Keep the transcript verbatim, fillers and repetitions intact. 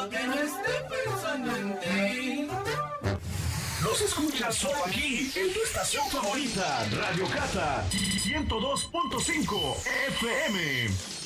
que no esté pensando en ti. Nos escuchas solo aquí, en tu estación favorita, Radio Cata, ciento dos punto cinco F M.